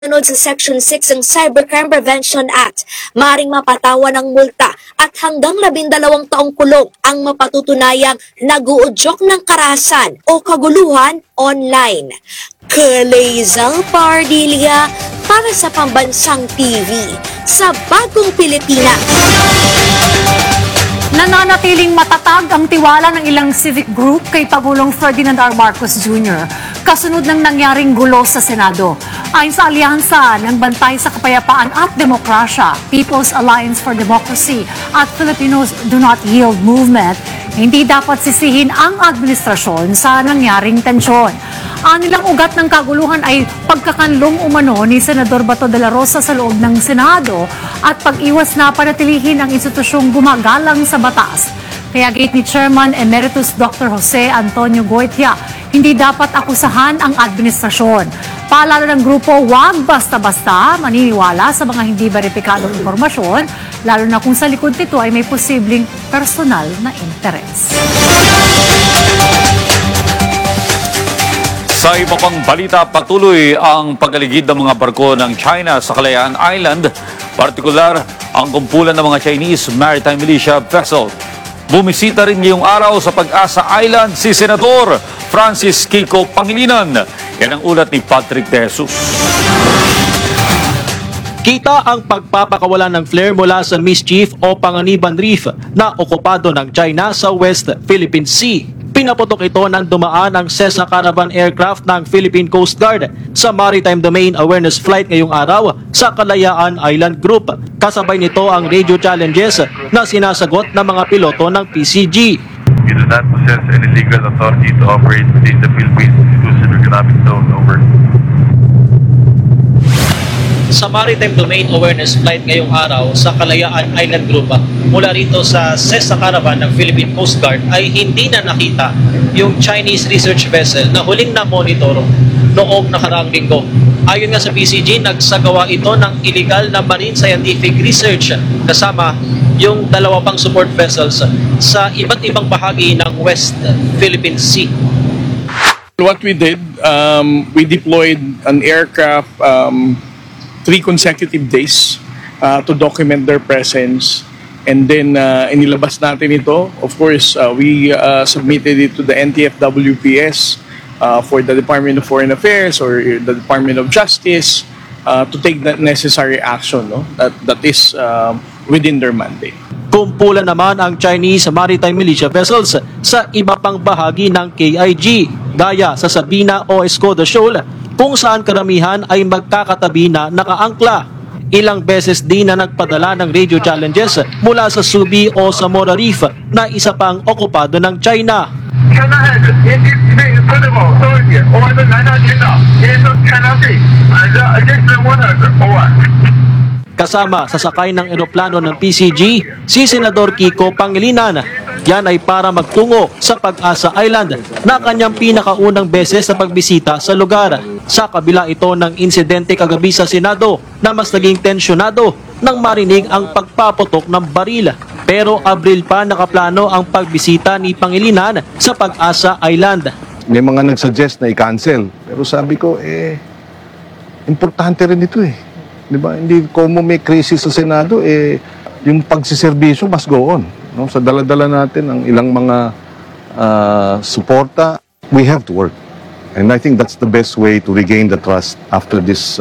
Sunod sa Section 6 ng Cybercrime Prevention Act, maaaring mapatawan ng multa at hanggang 12 taong kulong ang mapatutunayang nag-uudyok ng karahasan o kaguluhan online. Kalezal Pardilla para sa Pambansang TV sa Bagong Pilipinas. Nananatiling matatag ang tiwala ng ilang civic group kay Pangulong Ferdinand R. Marcos Jr. kasunod ng nangyaring gulo sa Senado. Ayon sa alyansa ng Bantay sa Kapayapaan at Demokrasya, People's Alliance for Democracy at Filipinos Do Not Yield Movement, hindi dapat sisihin ang administrasyon sa nangyaring tensyon. Anilang ugat ng kaguluhan ay pagkakanlong umano ni Senador Bato de la Rosa sa loob ng Senado at pag-iwas na panatilihin ang institusyong gumagalang sa batas. Kaya gate ni Chairman Emeritus Dr. Jose Antonio Goitia, hindi dapat akusahan ang administrasyon. Paalala ng grupo, huwag basta-basta maniniwala sa mga hindi beripikadong impormasyon, lalo na kung sa likod nito ay may posibleng personal na interes. Sa iba pang balita, patuloy ang pag-aligid ng mga barko ng China sa Kalayaan Island, partikular ang kumpulan ng mga Chinese Maritime Militia vessel. Bumisita rin ngayong araw sa Pag-asa Island si Senador Francis Kiko Pangilinan. Yan ang ulat ni Patrick De Jesus. Kita ang pagpapakawala ng flare mula sa Mischief o Panganiban Reef na okupado ng China sa West Philippine Sea. Pinaputok ito nang dumaan ang CESA Caravan aircraft ng Philippine Coast Guard sa Maritime Domain Awareness Flight ngayong araw sa Kalayaan Island Group. Kasabay nito ang radio challenges na sinasagot ng mga piloto ng PCG. You do not possess any legal authority to operate within the Philippines Exclusive Economic Zone. Over. Sa Maritime Domain Awareness Flight ngayong araw sa Kalayaan Island Group mula rito sa CESA Caravan ng Philippine Coast Guard ay hindi na nakita yung Chinese research vessel na huling na-monitor noong nakaraang linggo. Ayon nga sa PCG, nagsagawa ito ng illegal na marine scientific research kasama yung dalawa pang support vessels sa iba't ibang bahagi ng West Philippine Sea. What we did, we deployed an aircraft 3 consecutive days to document their presence, and then inilabas natin ito. Of course, we submitted it to the NTF-WPS for the Department of Foreign Affairs or the Department of Justice to take the necessary action, no? that is within their mandate. Kumpulan naman ang Chinese Maritime Militia vessels sa iba pang bahagi ng KIG, gaya sa Sabina o Escoda Shoal, kung saan karamihan ay magkakatabi na nakaangkla. Ilang beses din na nagpadala ng radio challenges mula sa Subi o Zamora Reef na isa pang okupado ng China. Kasama sa sakay ng eroplano ng PCG, si Senador Kiko Pangilinan. Yan ay para magtungo sa Pag-asa Island na kanyang pinakaunang beses sa pagbisita sa lugar. Sa kabila ito ng insidente kagabi sa Senado na mas naging tensyonado nang marinig ang pagpaputok ng baril. Pero Abril pa nakaplano ang pagbisita ni Pangilinan sa Pag-asa Island. May mga nagsuggest na i-cancel. Pero sabi ko, importante rin ito eh. Diba? Hindi kung may crisis sa Senado, yung pagsiservisyo must go on. No? Sa dala-dala natin ang ilang mga suporta, we have to work. And I think that's the best way to regain the trust after this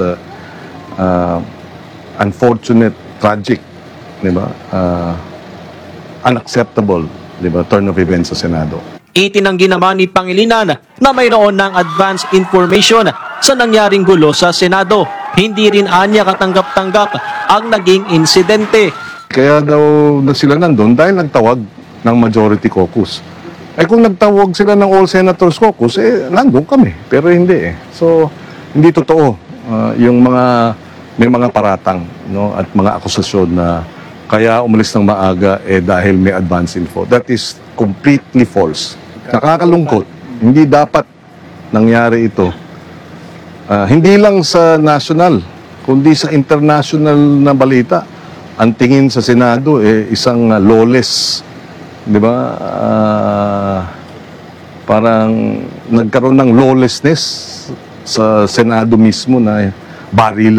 unfortunate, tragic, diba? Unacceptable, diba? Turn of events sa Senado. Itinanggi naman ni Pangilinan na mayroon ng advance information sa nangyaring gulo sa Senado. Hindi rin anya katanggap-tanggap ang naging insidente. Kaya daw na sila nandun dahil nagtawag ng majority caucus. Kung nagtawag sila ng all senators caucus, nandun kami. Pero hindi eh. So, hindi totoo yung may mga paratang, no, at mga akusasyon na kaya umalis ng maaga dahil may advance info. That is completely false. Nakakalungkot. Hindi dapat nangyari ito. Hindi lang sa national, kundi sa international na balita. Ang tingin sa Senado isang lawless, di ba? Parang nagkaroon ng lawlessness sa Senado mismo na baril